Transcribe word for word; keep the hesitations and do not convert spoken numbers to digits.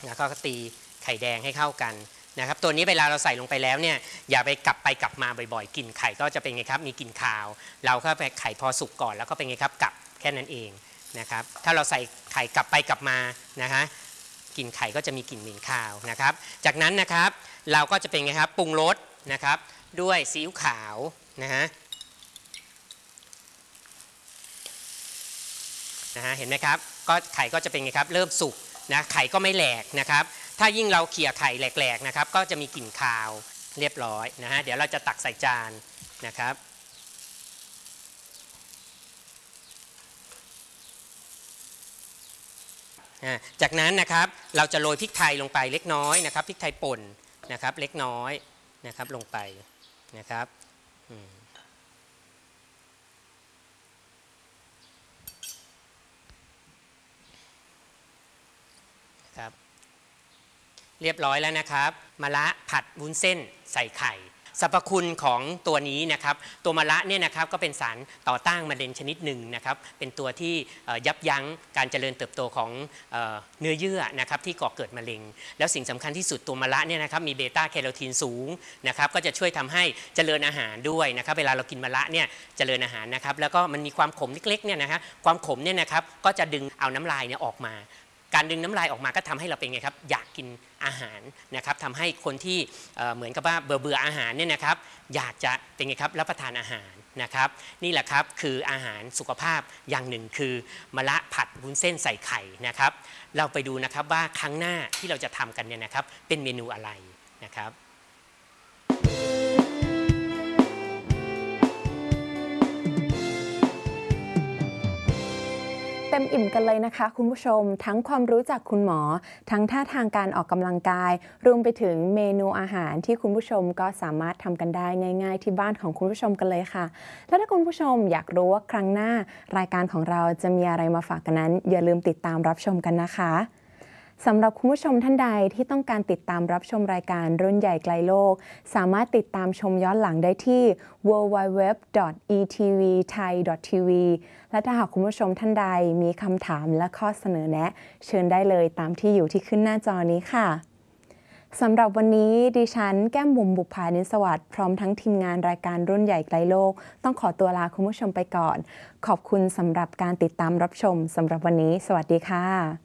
แล้วก็ตีไข่แดงให้เข้ากันนะครับตัวนี้เวลาเราใส่ลงไปแล้วเนี่ยอย่าไปกลับไปกลับมาบ่อยๆกลิ่นไข่ก็จะเป็นไงครับมีกลิ่นคาว เราก็ไปไข่พอสุกก่อนแล้วก็เป็นไงครับกลับแค่นั้นเองนะครับถ้าเราใส่ไข่กลับไปกลับมานะฮะกลิ่นไข่ก็จะมีกลิ่นเหม็นคาวนะครับจากนั้นนะครับเราก็จะเป็นไงครับปรุงรสนะครับด้วยซีอิ๊วขาวนะฮะนะฮะเห็นไหมครับก็ไข่ก็จะเป็นไงครับเริ่มสุกนะไข่ก็ไม่แหลกนะครับถ้ายิ่งเราเขี่ยไข่แหลกๆนะครับก็จะมีกลิ่นคาวเรียบร้อยนะฮะเดี๋ยวเราจะตักใส่จานนะครับจากนั้นนะครับเราจะโรยพริกไทยลงไปเล็กน้อยนะครับพริกไทยป่นนะครับเล็กน้อยนะครับลงไปนะครับครับเรียบร้อยแล้วนะครับมะระผัดวุ้นเส้นใส่ไข่สรรพคุณของตัวนี้นะครับตัวมะระเนี่ยนะครับก็เป็นสารต่อต้านมะเร็งชนิดหนึ่งนะครับเป็นตัวที่ยับยั้งการเจริญเติบโตของเนื้อเยื่อนะครับที่ก่อเกิดมะเร็งแล้วสิ่งสำคัญที่สุดตัวมะระเนี่ยนะครับมีเบต้าแคโรทีนสูงนะครับก็จะช่วยทำให้เจริญอาหารด้วยนะครับเวลาเรากินมะระเนี่ยเจริญอาหารนะครับแล้วก็มันมีความขมเล็กๆเนี่ยนะครับความขมเนี่ยนะครับก็จะดึงเอาน้ำลายเนี่ยออกมาการดึงน้ำลายออกมาก็ทำให้เราเป็นไงครับอยากกินอาหารนะครับทำให้คนที่เหมือนกับว่าเบื่อเบื่ออาหารเนี่ยนะครับอยากจะเป็นไงครับรับประทานอาหารนะครับนี่แหละครับคืออาหารสุขภาพอย่างหนึ่งคือมะระผัดวุ้นเส้นใส่ไข่นะครับเราไปดูนะครับว่าครั้งหน้าที่เราจะทำกันเนี่ยนะครับเป็นเมนูอะไรนะครับเต็มอิ่มกันเลยนะคะคุณผู้ชมทั้งความรู้จากคุณหมอทั้งท่าทางการออกกำลังกายรวมไปถึงเมนูอาหารที่คุณผู้ชมก็สามารถทำกันได้ง่ายๆที่บ้านของคุณผู้ชมกันเลยค่ะและถ้าคุณผู้ชมอยากรู้ว่าครั้งหน้ารายการของเราจะมีอะไรมาฝากกันนั้นอย่าลืมติดตามรับชมกันนะคะสำหรับคุณผู้ชมท่านใดที่ต้องการติดตามรับชมรายการรุ่นใหญ่ไกลโลกสามารถติดตามชมย้อนหลังได้ที่ ดับเบิลยู ดับเบิลยู ดับเบิลยู ดอท อี ที วี ไทย ดอท ที วี และถ้าหากคุณผู้ชมท่านใดมีคำถามและข้อเสนอแนะเชิญได้เลยตามที่อยู่ที่ขึ้นหน้าจอนี้ค่ะสำหรับวันนี้ดิฉันแก้มบุ๋มบุภานิสวัสดิ์พร้อมทั้งทีมงานรายการรุ่นใหญ่ไกลโลกต้องขอตัวลาคุณผู้ชมไปก่อนขอบคุณสำหรับการติดตามรับชมสำหรับวันนี้สวัสดีค่ะ